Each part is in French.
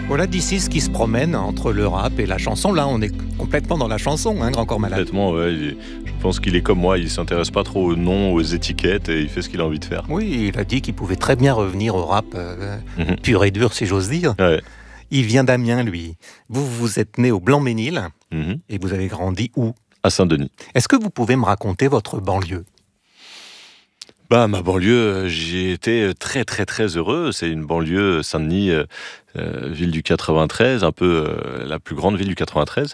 Voilà d'ici ce qui se promène entre le rap et la chanson. Là, on est complètement dans la chanson, Grand Corps Malade. Complètement, ouais. Je pense qu'il est comme moi, il s'intéresse pas trop aux noms, aux étiquettes, et il fait ce qu'il a envie de faire. Oui, il a dit qu'il pouvait très bien revenir au rap pur et dur, si j'ose dire. Ouais. Il vient d'Amiens, lui. Vous êtes né au Blanc-Ménil Mhm. et vous avez grandi où? À Saint-Denis. Est-ce que vous pouvez me raconter votre banlieue? Ma banlieue, j'y étais très très très heureux. C'est une banlieue Saint-Denis, ville du 93, un peu la plus grande ville du 93.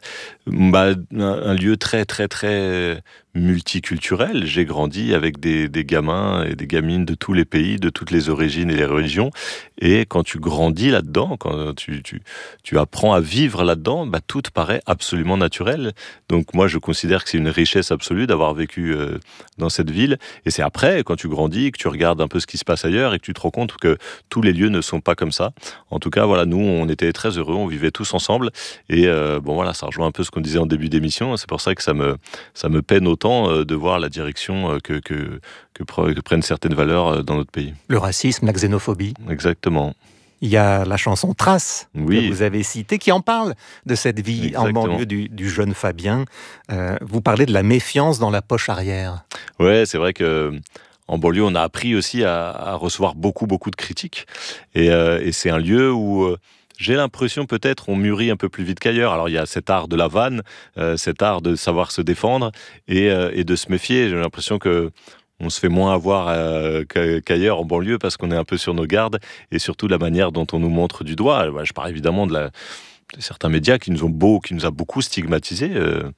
Un lieu très très très multiculturel. J'ai grandi avec des gamins et des gamines de tous les pays, de toutes les origines et les religions. Et quand tu grandis là-dedans, quand tu apprends à vivre là-dedans, tout te paraît absolument naturel. Donc moi, je considère que c'est une richesse absolue d'avoir vécu dans cette ville. Et c'est après, quand tu grandis, que tu regardes un peu ce qui se passe ailleurs et que tu te rends compte que tous les lieux ne sont pas comme ça. En tout cas, voilà, nous, on était très heureux, on vivait tous ensemble. Et ça rejoint un peu ce qu'on disait en début d'émission. C'est pour ça que ça me peine autant de voir la direction que prennent certaines valeurs dans notre pays. Le racisme, la xénophobie. Exactement. Il y a la chanson Trace Oui. que vous avez citée qui en parle de cette vie Exactement. en banlieue du jeune Fabien. Vous parlez de la méfiance dans la poche arrière. Ouais, c'est vrai que en banlieue, on a appris aussi à recevoir beaucoup de critiques. Et c'est un lieu où j'ai l'impression peut-être on mûrit un peu plus vite qu'ailleurs. Alors il y a cet art de la vanne, cet art de savoir se défendre et de se méfier. J'ai l'impression que on se fait moins avoir qu'ailleurs en banlieue parce qu'on est un peu sur nos gardes et surtout la manière dont on nous montre du doigt. Je parle évidemment de certains médias qui nous a beaucoup stigmatisés.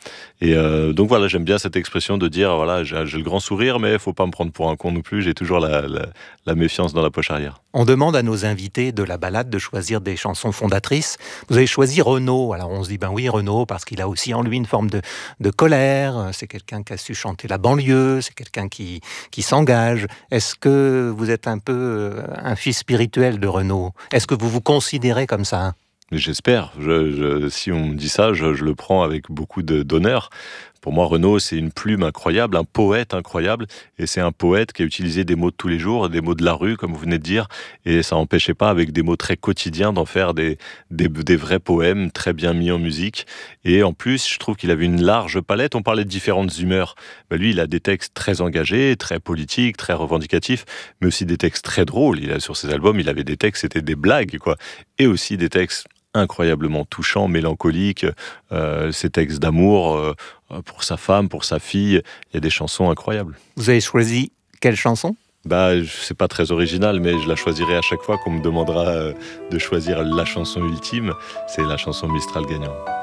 Donc voilà, j'aime bien cette expression de dire voilà, j'ai le grand sourire, mais il faut pas me prendre pour un con non plus. J'ai toujours la méfiance dans la poche arrière. On demande à nos invités de la balade de choisir des chansons fondatrices. Vous avez choisi Renaud. Alors on se dit oui, Renaud, parce qu'il a aussi en lui une forme de colère. C'est quelqu'un qui a su chanter la banlieue. C'est quelqu'un qui s'engage. Est-ce que vous êtes un peu un fils spirituel de Renaud? Est-ce que vous vous considérez comme ça? J'espère. Si on me dit ça, je le prends avec beaucoup d'honneur. Pour moi, Renaud, c'est une plume incroyable, un poète incroyable. Et c'est un poète qui a utilisé des mots de tous les jours, des mots de la rue, comme vous venez de dire. Et ça n'empêchait pas, avec des mots très quotidiens, d'en faire des vrais poèmes très bien mis en musique. Et en plus, je trouve qu'il avait une large palette. On parlait de différentes humeurs. Lui, il a des textes très engagés, très politiques, très revendicatifs, mais aussi des textes très drôles. Sur ses albums, il avait des textes, c'était des blagues, quoi. Et aussi des textes incroyablement touchants, mélancoliques, ces textes d'amour pour sa femme, pour sa fille. Il y a des chansons incroyables. Vous avez choisi quelle chanson? C'est pas très original, mais je la choisirai à chaque fois qu'on me demandera de choisir la chanson ultime. C'est la chanson Mistral gagnant.